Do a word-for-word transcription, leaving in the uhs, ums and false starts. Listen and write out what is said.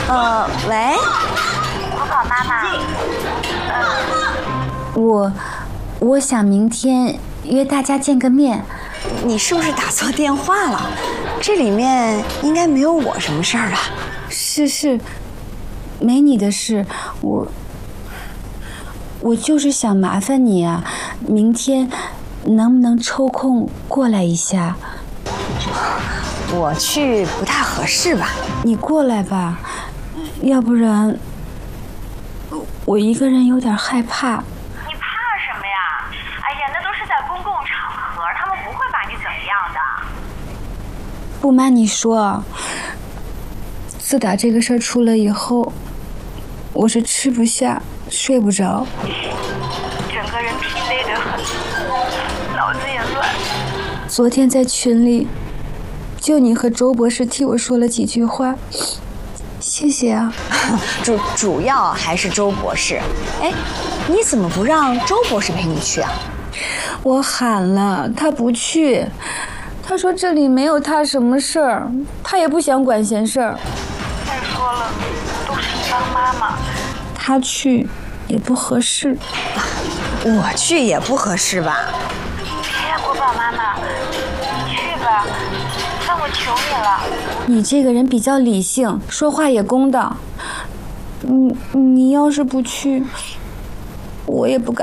呃，喂， 国宝妈妈， 我我想明天约大家见个面。 你是不是打错电话了？这里面应该没有我什么事儿吧？ 是是，没你的事，我我就是想麻烦你啊，明天能不能抽空过来一下？ 我去不太合适吧？ 你过来吧，要不然我一个人有点害怕。 你怕什么呀？哎呀，那都是在公共场合，他们不会把你怎么样的。 不瞒你说，自打这个事儿出了以后，我是吃不下睡不着， 整个人疲惫得很，脑子也乱。 昨天在群里就你和周博士替我说了几句话，谢谢啊。 主主要还是周博士。哎，你怎么不让周博士陪你去啊？ 我喊了，他不去，他说这里没有他什么事儿，他也不想管闲事儿。 再说了，都是你当妈妈， 他去也不合适。 我去也不合适吧？ 哎呀，国宝妈妈，你去吧，那我求你了。 你这个人比较理性，说话也公道。你你要是不去，我也不敢